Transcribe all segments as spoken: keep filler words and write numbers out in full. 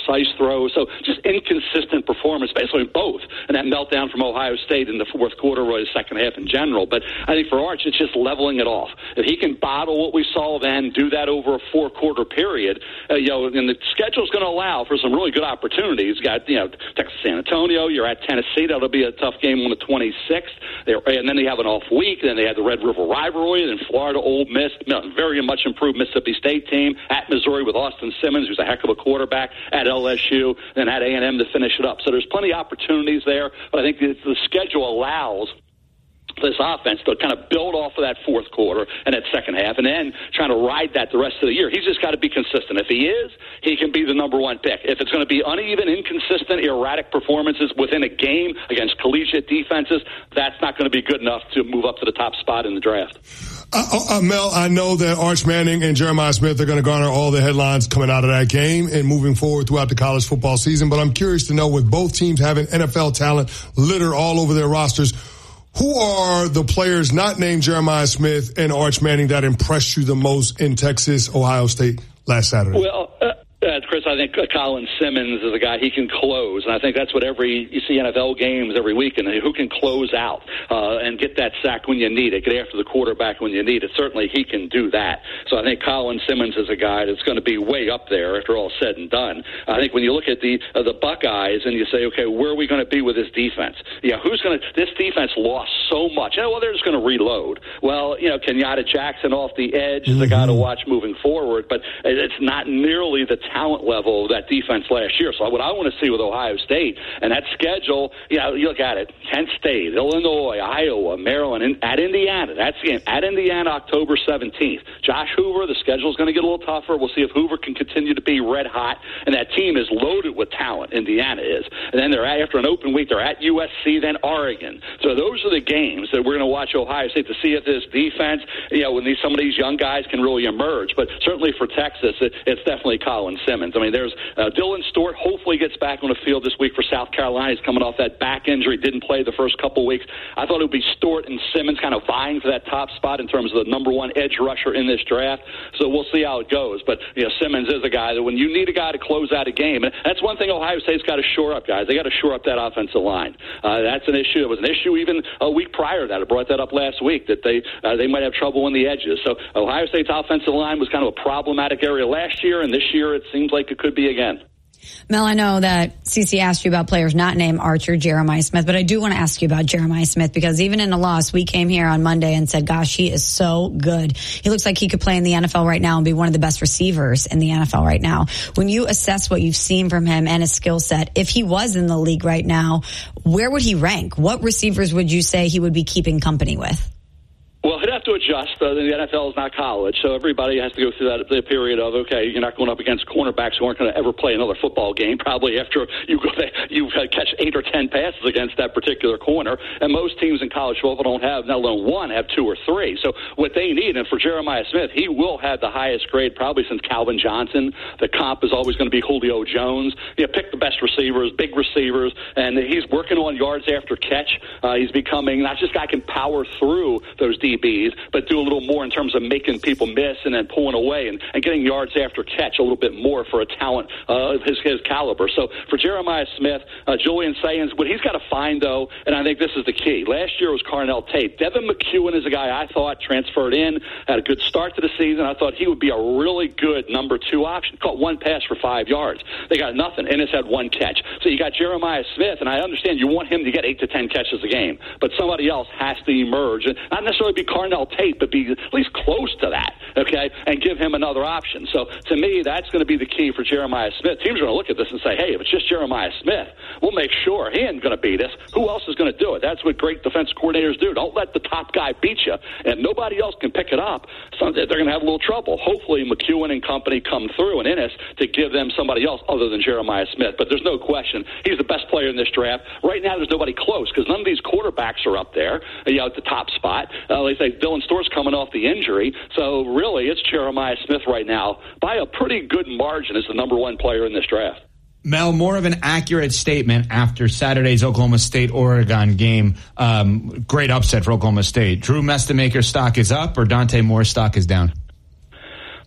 precise throws. So just inconsistent performance, basically in both. And that meltdown from Ohio State in the fourth quarter or the second half in general. But I think for Arch, it's just leveling it off. If he can bottle what we saw then, do that over a four-quarter period, uh, you know, and the schedule's going to allow for some really good opportunities. You got, you know, Texas San Antonio, you're at Tennessee. That'll be a tough game on the twenty-sixth. They're, and then they have an off week. Then they have the Red River rivalry. And then Florida, Ole Miss, very much improved Mississippi State team. At Missouri with Austin Simmons, who's a heck of a quarterback. At L S U. Then at A and M to finish it up. So there's plenty of opportunities there. But I think the, the schedule allows this offense to kind of build off of that fourth quarter and that second half, and then trying to ride that the rest of the year. He's just got to be consistent. If he is, he can be the number one pick. If it's going to be uneven, inconsistent, erratic performances within a game against collegiate defenses, that's not going to be good enough to move up to the top spot in the draft. Uh, uh, Mel, I know that Arch Manning and Jeremiah Smith are going to garner all the headlines coming out of that game and moving forward throughout the college football season, but I'm curious to know, with both teams having N F L talent littered all over their rosters, who are the players not named Jeremiah Smith and Arch Manning that impressed you the most in Texas, Ohio State last Saturday? Well, uh, uh, Chris, I think uh, Colin Simmons is a guy, he can close. And I think that's what every, you see N F L games every week, and who can close out uh, and get that sack when you need it, get after the quarterback when you need it. Certainly he can do that. So I think Colin Simmons is a guy that's going to be way up there after all said and done. I think when you look at the uh, the Buckeyes and you say, okay, where are we going to be with this defense? Yeah, who's going to, this defense lost so much. You know, well, they're just going to reload. Well, you know, Kenyatta Jackson off the edge is mm-hmm. a guy to watch moving forward, but it's not nearly the talent level of that defense last year. So what I want to see with Ohio State and that schedule, you know, you look at it, Kent State, Illinois, Iowa, Maryland, and at Indiana. That's the game. At Indiana, October seventeenth. Josh Hoover, the schedule is going to get a little tougher. We'll see if Hoover can continue to be red hot. And that team is loaded with talent, Indiana is. And then they're at, after an open week, they're at U S C, then Oregon. So those are the games that we're going to watch Ohio State to see if this defense, you know, when these, some of these young guys can really emerge. But certainly for Texas, it, it's definitely Colin Simmons. I mean, there's uh, Dylan Stewart hopefully gets back on the field this week for South Carolina. He's coming off that back injury, didn't play the first couple weeks. I thought it would be Stewart and Simmons kind of vying for that top spot in terms of the number one edge rusher in this draft. So we'll see how it goes. But, you know, Simmons is a guy that when you need a guy to close out a game, and that's one thing Ohio State's got to shore up, guys. They got to shore up that offensive line. Uh, that's an issue. It was an issue even a week prior to that. I brought that up last week, that they uh, they might have trouble on the edges. So Ohio State's offensive line was kind of a problematic area last year, and this year it seems like it could be again. Mel, I know that Cece asked you about players not named Archer, Jeremiah Smith, but I do want to ask you about Jeremiah Smith, because even in a loss, we came here on Monday and said, gosh, he is so good. He looks like he could play in the N F L right now and be one of the best receivers in the N F L right now. When you assess what you've seen from him and his skill set, if he was in the league right now, where would he rank? What receivers would you say he would be keeping company with? Well, he'd have to adjust. Uh, the N F L is not college, so everybody has to go through that the period of, okay, you're not going up against cornerbacks who aren't going to ever play another football game, probably after you go there, you uh, catch eight or ten passes against that particular corner. And most teams in college football don't have, not alone one, have two or three. So what they need, and for Jeremiah Smith, he will have the highest grade probably since Calvin Johnson. The comp is always going to be Julio Jones. You know, pick the best receivers, big receivers, and he's working on yards after catch. Uh, he's becoming not just a guy can power through those D Bs, but do a little more in terms of making people miss and then pulling away and, and getting yards after catch a little bit more for a talent uh, of his, his caliber. So for Jeremiah Smith, uh, Julian Sayans, what he's got to find, though, and I think this is the key. Last year was Carnell Tate. Devin McEwen is a guy I thought transferred in, had a good start to the season. I thought he would be a really good number two option. Caught one pass for five yards. They got nothing. Ennis had one catch. So you got Jeremiah Smith, and I understand you want him to get eight to ten catches a game, but somebody else has to emerge. And not necessarily be Carnell Tate, but be at least close to that, okay, and give him another option. So to me, that's going to be the key for Jeremiah Smith. Teams are going to look at this and say, hey, if it's just Jeremiah Smith, we'll make sure he ain't going to beat us. Who else is going to do it? That's what great defense coordinators do. Don't let the top guy beat you. And if nobody else can pick it up, so they're going to have a little trouble. Hopefully McEwen and company come through and Ennis to give them somebody else other than Jeremiah Smith. But there's no question he's the best player in this draft. Right now there's nobody close because none of these quarterbacks are up there, you know, at the top spot. Uh, like I say, Dylan Stewart's coming off the injury. So really it's Jeremiah Smith right now by a pretty good margin as the number one player in this draft. Mel, more of an accurate statement after Saturday's Oklahoma State-Oregon game. Um, great upset for Oklahoma State. Drew Mestamaker's stock is up or Dante Moore's stock is down?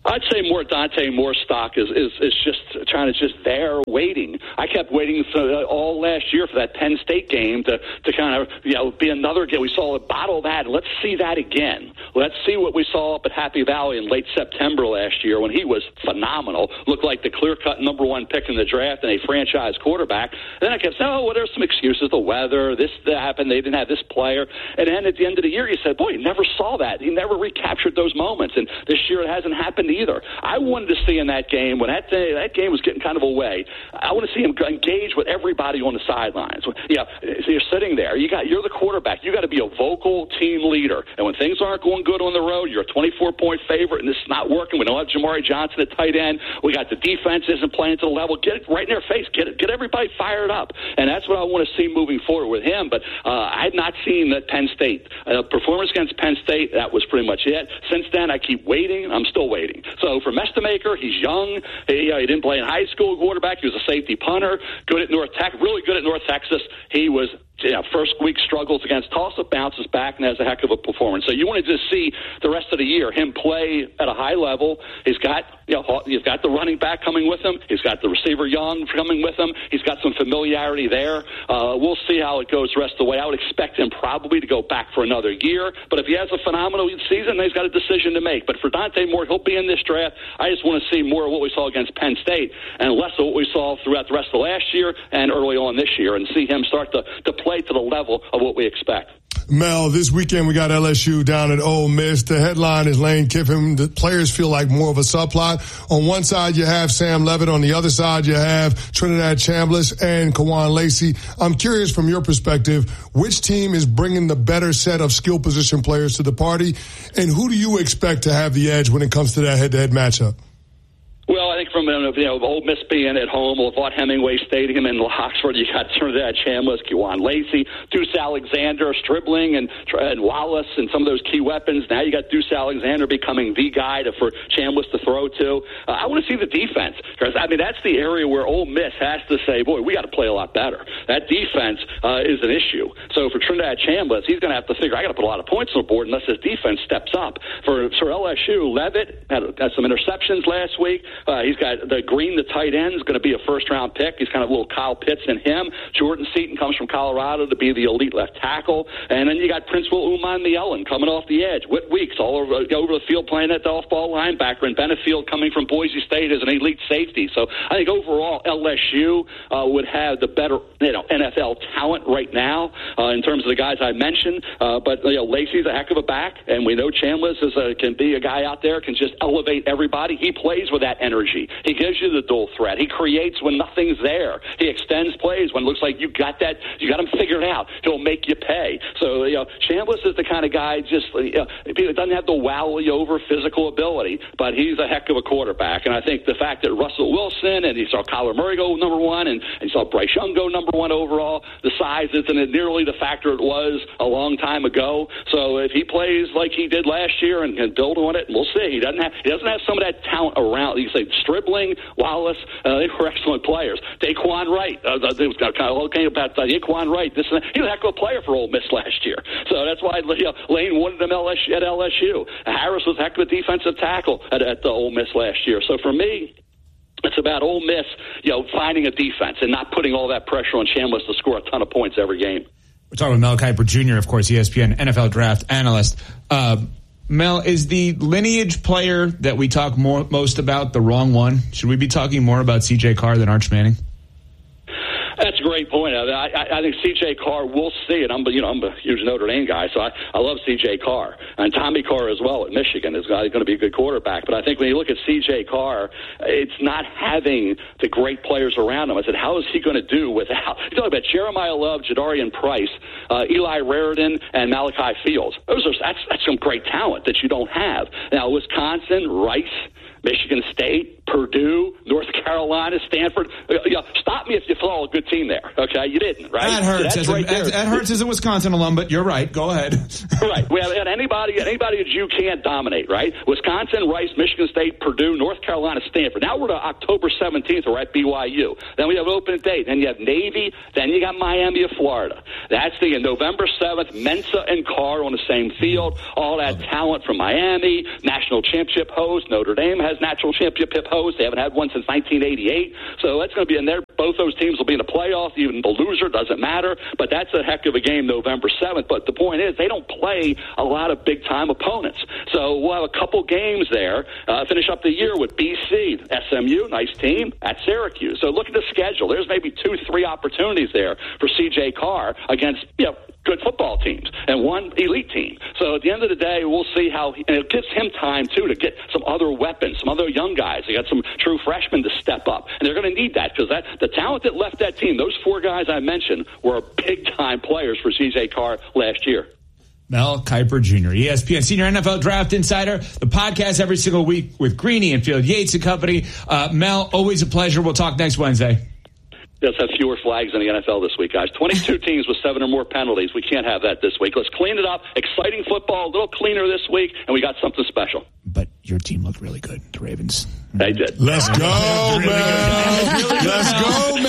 I'd say more Dante Moore stock is, is, is just trying to just there waiting. I kept waiting for, uh, all last year for that Penn State game to, to kind of, you know, be another game. We saw a bottle that. Let's see that again. Let's see what we saw up at Happy Valley in late September last year when he was phenomenal. Looked like the clear-cut number one pick in the draft and a franchise quarterback. And then I kept saying, oh, well, there's some excuses. The weather, this that happened, they didn't have this player. And then at the end of the year, you said, boy, he never saw that. He never recaptured those moments. And this year it hasn't happened either. I wanted to see in that game, when that day, that game was getting kind of away, I want to see him engage with everybody on the sidelines. You know, so you're sitting there. You got, you're the quarterback. You got to be a vocal team leader. And when things aren't going good on the road, you're a twenty-four point favorite, and this is not working. We don't have Jamari Johnson at tight end. We got the defense isn't playing to the level. Get it right in their face. Get it, get everybody fired up. And that's what I want to see moving forward with him. But uh, I had not seen that Penn State uh, performance against Penn State. That was pretty much it. Since then, I keep waiting. I'm still waiting. So for Mestemaker, he's young. He, uh, he didn't play in high school quarterback. He was a safety punter. Good at North Texas. Really good at North Texas. He was. Yeah, first week struggles against Tulsa, bounces back and has a heck of a performance. So you wanted to see the rest of the year him play at a high level. He's got, you know, he's got the running back coming with him. He's got the receiver Young coming with him. He's got some familiarity there. Uh, we'll see how it goes the rest of the way. I would expect him probably to go back for another year. But if he has a phenomenal season, then he's got a decision to make. But for Dante Moore, he'll be in this draft. I just want to see more of what we saw against Penn State and less of what we saw throughout the rest of last year and early on this year, and see him start to, to play to the level of what we expect. Mel, this weekend we got L S U down at Ole Miss. The headline is Lane Kiffin. The players feel like more of a subplot. On one side, you have Sam Levitt. On the other side, you have Trinidad Chambliss and Kawan Lacey. I'm curious from your perspective, which team is bringing the better set of skill position players to the party, and who do you expect to have the edge when it comes to that head-to-head matchup? Well, I think from, you know, Ole Miss being at home, Lavaut Hemingway Stadium in Oxford, you got Trinidad Chambliss, Kawan Lacey, Deuce Alexander, Stribling, and, and Wallace, and some of those key weapons. Now you got Deuce Alexander becoming the guy to, for Chambliss to throw to. Uh, I want to see the defense, because, I mean, that's the area where Ole Miss has to say, boy, we got to play a lot better. That defense uh, is an issue. So for Trinidad Chambliss, he's going to have to figure, I got to put a lot of points on the board unless his defense steps up. For, for L S U, Levitt had, had some interceptions last week. Uh, he's got the Green, the tight end, is going to be a first-round pick. He's kind of a little Kyle Pitts in him. Jordan Seaton comes from Colorado to be the elite left tackle. And then you got Principal Uman Mielen coming off the edge. Whit Weeks all over, over the field playing at the off-ball linebacker. And Benefield coming from Boise State as an elite safety. So I think overall L S U uh, would have the better, you know, N F L talent right now uh, in terms of the guys I mentioned. Uh, but, you know, Lacey's a heck of a back. And we know Chambliss is a, can be a guy out there, can just elevate everybody. He plays with that energy. He gives you the dual threat. He creates when nothing's there. He extends plays when it looks like you got that, you got him figured out. He'll make you pay. So, you know, Chambliss is the kind of guy just, you know, he doesn't have the wow you over physical ability, but he's a heck of a quarterback. And I think the fact that Russell Wilson and you saw Kyler Murray go number one and, and you saw Bryce Young go number one overall, the size isn't nearly the factor it was a long time ago. So if he plays like he did last year and can build on it, we'll see. He doesn't have, he doesn't have some of that talent around. You say Stribling, Wallace, uh, they were excellent players. Daquan Wright, uh, they was kind of okay about uh, Daquan Wright. This and that. He was a heck of a player for Ole Miss last year. So that's why, you know, Lane wanted him L S U, at L S U. Harris was a heck of a defensive tackle at, at the Ole Miss last year. So for me, it's about Ole Miss, you know, finding a defense and not putting all that pressure on Chambliss to score a ton of points every game. We're talking with Mel Kiper Junior, of course, E S P N N F L draft analyst. Uh, Mel, is the lineage player that we talk more, most about the wrong one? Should we be talking more about C J Carr than Arch Manning? That's a great point. I, I, I think C J Carr, we'll see it. I'm, you know, I'm a huge Notre Dame guy, so I, I love C J Carr. And Tommy Carr as well at Michigan is going to be a good quarterback. But I think when you look at C J Carr, it's not having the great players around him. I said, how is he going to do without? You talk about Jeremiah Love, Jadarian Price, uh, Eli Raridan, and Malachi Fields. Those are that's, that's some great talent that you don't have. Now, Wisconsin, Rice, Michigan State, Purdue, North Carolina, Stanford. You know, stop me if you throw a good team there. Okay, you didn't, right? That hurts. So that's right there. That hurts as a Wisconsin alum, but you're right. Go ahead. Right. We have anybody, anybody that you can't dominate, right? Wisconsin, Rice, Michigan State, Purdue, North Carolina, Stanford. Now we're to October seventeenth. We're at B Y U. Then we have open date. Then you have Navy. Then you got Miami of Florida. That's the November seventh. Mensa and Carr on the same field. All that talent from Miami, national championship host. Notre Dame has national championship hosts. They haven't had one since nineteen eighty-eight. So that's going to be in there. Both those teams will be in the playoffs. Even the loser doesn't matter. But that's a heck of a game November seventh. But the point is, they don't play a lot of big-time opponents. So we'll have a couple games there. Uh, finish up the year with B C, S M U, nice team, at Syracuse. So look at the schedule. There's maybe two, three opportunities there for C J Carr against, you know, good football teams and one elite team. So at the end of the day, we'll see how, and it gives him time, too, to get some other weapons, some other young guys. They got some true freshmen to step up, and they're going to need that because that the talent that left that team, those four guys I mentioned, were big-time players for C J Carr last year. Mel Kiper Junior, E S P N Senior N F L Draft Insider, the podcast every single week with Greeny and Field Yates and company. Uh, Mel, always a pleasure. We'll talk next Wednesday. Let's have fewer flags in the N F L this week, guys. twenty-two teams with seven or more penalties. We can't have that this week. Let's clean it up. Exciting football, a little cleaner this week, and we got something special. But your team looked really good, the Ravens. They did. Let's go, really man. Really Let's go,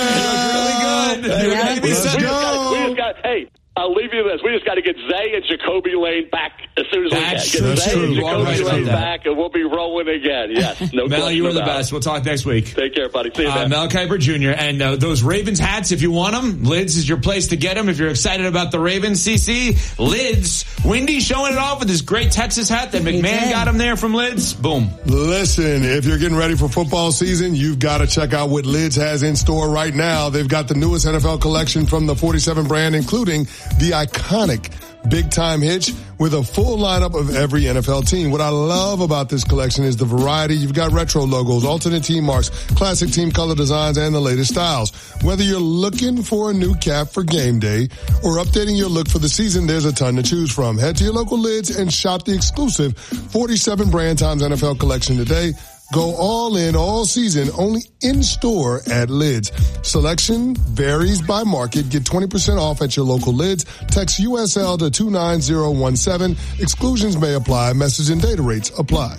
man. Really good. Hey, Let's let's We just go. got, we just got, hey, I'll leave you this. We just got to get Zay and Jacoby Lane back as soon as That's we can. Get That's Zay true. and You are Jacoby right Lane about that. back, and we'll be rolling again. Yes, no Mel, question you are the about best. it. We'll talk next week. Take care, buddy. See you, Uh, man. Mel Kiper Junior And uh, those Ravens hats, if you want them, Lids is your place to get them. If you're excited about the Ravens, C C, Lids. Windy showing it off with his great Texas hat that McMahon got him there from Lids. Boom. Listen, if you're getting ready for football season, you've got to check out what Lids has in store right now. They've got the newest N F L collection from the forty-seven brand, including the iconic Big Time Hitch with a full lineup of every N F L team. What I love about this collection is the variety. You've got retro logos, alternate team marks, classic team color designs, and the latest styles. Whether you're looking for a new cap for game day or updating your look for the season, there's a ton to choose from. Head to your local Lids and shop the exclusive forty-seven brand times N F L collection today. Go all in all season, only in store at Lids. Selection varies by market. Get twenty percent off at your local Lids. Text U S L to two nine zero one seven. Exclusions may apply. Message and data rates apply.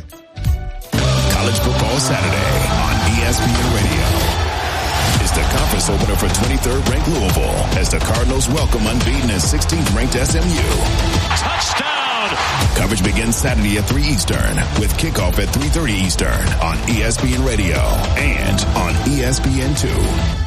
College Football Saturday on E S P N Radio. It's the conference opener for twenty-third ranked Louisville as the Cardinals welcome unbeaten and sixteenth ranked S M U. Touchdown! Coverage begins Saturday at three Eastern with kickoff at three thirty Eastern on E S P N Radio and on E S P N two.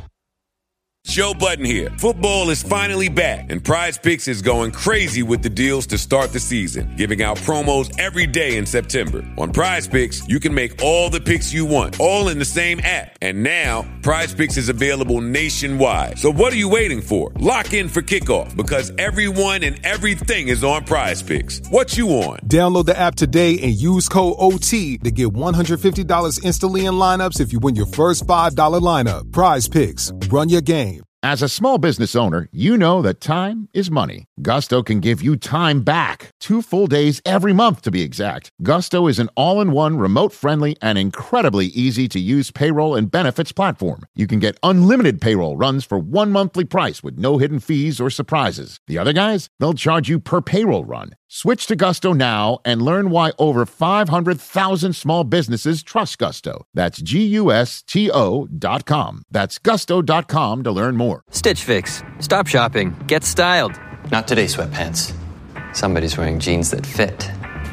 Joe Budden here. Football is finally back, and Prize Picks is going crazy with the deals to start the season, giving out promos every day in September. On Prize Picks, you can make all the picks you want, all in the same app. And now, Prize Picks is available nationwide. So what are you waiting for? Lock in for kickoff, because everyone and everything is on Prize Picks. What you on? Download the app today and use code O T to get one hundred fifty dollars instantly in lineups if you win your first five dollars lineup. Prize Picks. Run your game. As a small business owner, you know that time is money. Gusto can give you time back. Two full days every month, to be exact. Gusto is an all-in-one, remote-friendly, and incredibly easy-to-use payroll and benefits platform. You can get unlimited payroll runs for one monthly price with no hidden fees or surprises. The other guys, they'll charge you per payroll run. Switch to Gusto now and learn why over five hundred thousand small businesses trust Gusto. That's G U S T O dot com. That's gusto dot com to learn more. Stitch Fix. Stop shopping. Get styled. Not today, sweatpants. Somebody's wearing jeans that fit.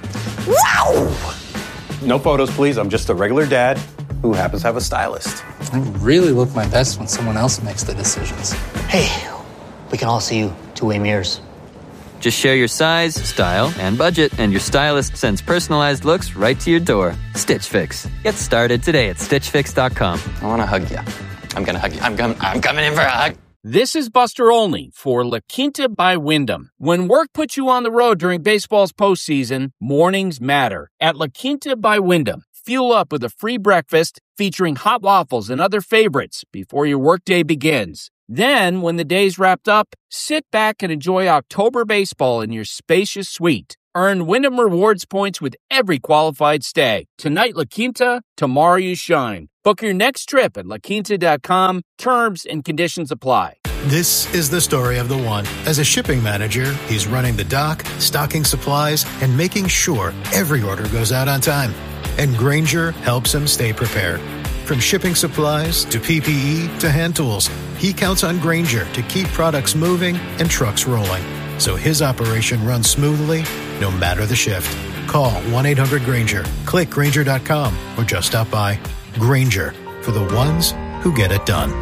Wow! No photos, please. I'm just a regular dad who happens to have a stylist. I really look my best when someone else makes the decisions. Hey, we can all see you two-way mirrors. Just share your size, style, and budget, and your stylist sends personalized looks right to your door. Stitch Fix. Get started today at stitch fix dot com. I want to hug you. I'm going to hug you. I'm, com- I'm coming in for a hug. This is Buster Olney for La Quinta by Wyndham. When work puts you on the road during baseball's postseason, mornings matter. At La Quinta by Wyndham, fuel up with a free breakfast featuring hot waffles and other favorites before your workday begins. Then, when the day's wrapped up, sit back and enjoy October baseball in your spacious suite. Earn Wyndham Rewards points with every qualified stay. Tonight, La Quinta, tomorrow you shine. Book your next trip at la quinta dot com. Terms and conditions apply. This is the story of the one. As a shipping manager, he's running the dock, stocking supplies, and making sure every order goes out on time. And Grainger helps him stay prepared. From shipping supplies to P P E to hand tools, he counts on Grainger to keep products moving and trucks rolling. So his operation runs smoothly, no matter the shift. Call one eight hundred Grainger, click Grainger dot com, or just stop by. Grainger, for the ones who get it done.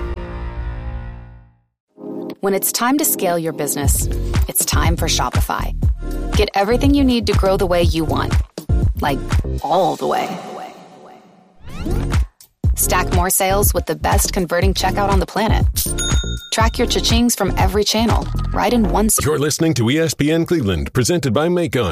When it's time to scale your business, it's time for Shopify. Get everything you need to grow the way you want. Like, all the way. Stack more sales with the best converting checkout on the planet. Track your cha-chings from every channel, right in one spot. You're listening to E S P N Cleveland, presented by Macon.